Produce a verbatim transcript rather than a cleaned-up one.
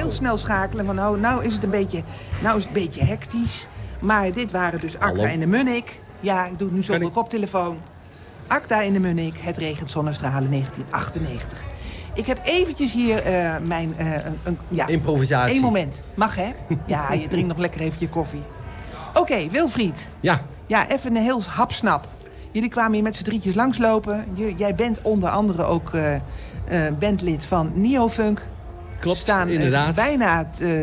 heel snel schakelen. Van, oh, nou is het een beetje, nou is het een beetje hectisch. Maar dit waren dus Acta en de Munnik. Ja, ik doe het nu zonder koptelefoon. Acta en de Munnik, Het regent zonnestralen, negentien achtennegentig. Ik heb eventjes hier uh, mijn... Uh, een, ja, improvisatie. Eén moment. Mag, hè? Ja, je drinkt nog lekker even je koffie. Oké, okay, Wilfried. Ja. Ja, even een heel hapsnap. Jullie kwamen hier met z'n drietjes langslopen. J- jij bent onder andere ook uh, uh, bandlid van Neofunk. Klopt, staan, uh, inderdaad. bijna... Uh,